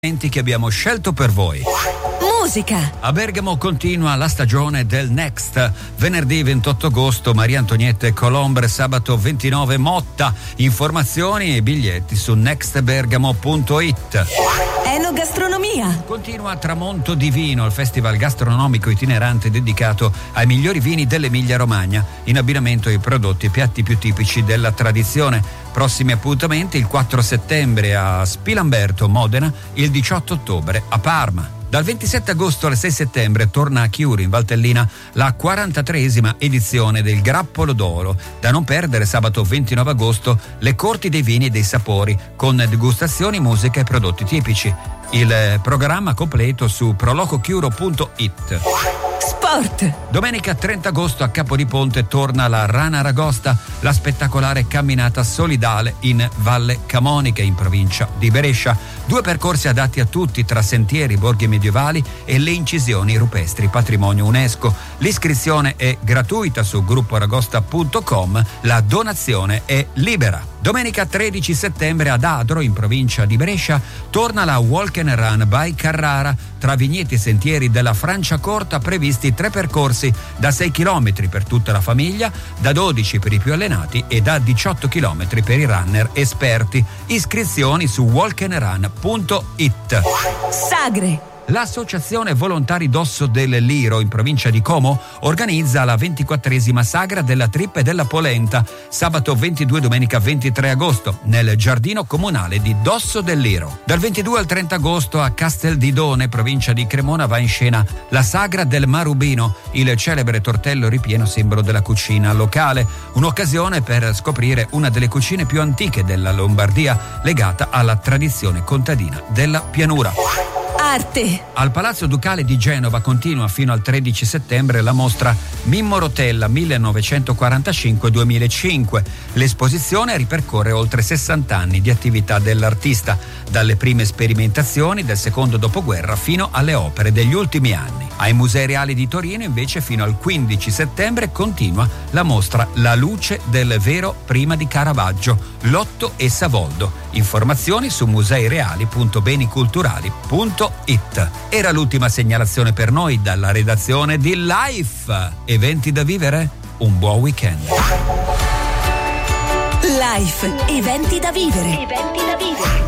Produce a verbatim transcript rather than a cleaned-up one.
che abbiamo scelto per voi. Musica. A Bergamo continua la stagione del Next. Venerdì ventotto agosto Maria Antonietta e Colombre, sabato ventinove Motta. Informazioni e biglietti su next bergamo punto it. Enogastronomia. Continua Tramonto di Vino, il festival gastronomico itinerante dedicato ai migliori vini dell'Emilia Romagna, in abbinamento ai prodotti e piatti più tipici della tradizione. Prossimi appuntamenti: il quattro settembre a Spilamberto, Modena, il diciotto ottobre a Parma. Dal ventisette agosto al sei settembre torna a Chiuri, in Valtellina, la quarantatreesima edizione del Grappolo d'Oro. Da non perdere, sabato ventinove agosto, le Corti dei Vini e dei Sapori, con degustazioni, musica e prodotti tipici. Il programma completo su prolocochiuro punto it. Sport. Domenica trenta agosto a Capodiponte torna la Rana Aragosta, la spettacolare camminata solidale in Valle Camonica, in provincia di Brescia. Due percorsi adatti a tutti tra sentieri, borghi medievali e le incisioni rupestri patrimonio UNESCO. L'iscrizione è gratuita su gruppo aragosta punto com, la donazione è libera. Domenica tredici settembre ad Adro, in provincia di Brescia, torna la Walk and Run by Carrara. Tra vigneti e sentieri della Franciacorta previsti tre percorsi da sei chilometri per tutta la famiglia, da dodici per i più allenati e da diciotto chilometri per i runner esperti. Iscrizioni su walk and run punto it. Sagre. L'Associazione Volontari d'Osso del Liro, in provincia di Como, organizza la ventiquattresima sagra della Trippa e della Polenta, sabato ventidue e domenica ventitré agosto, nel giardino comunale di Dosso del Liro. Dal ventidue al trenta agosto a Casteldidone, provincia di Cremona, va in scena la sagra del Marubino, il celebre tortello ripieno simbolo della cucina locale, un'occasione per scoprire una delle cucine più antiche della Lombardia, legata alla tradizione contadina della pianura. Arte. Al Palazzo Ducale di Genova continua fino al tredici settembre la mostra Mimmo Rotella millenovecentoquarantacinque duemilacinque. L'esposizione ripercorre oltre sessanta anni di attività dell'artista, dalle prime sperimentazioni del secondo dopoguerra fino alle opere degli ultimi anni. Ai Musei Reali di Torino invece fino al quindici settembre continua la mostra La luce del vero prima di Caravaggio, Lotto e Savoldo. Informazioni su museireali punto beniculturali punto it. Era l'ultima segnalazione per noi dalla redazione di Life. Eventi da vivere? Un buon weekend. Life. Eventi da vivere. Eventi da vivere.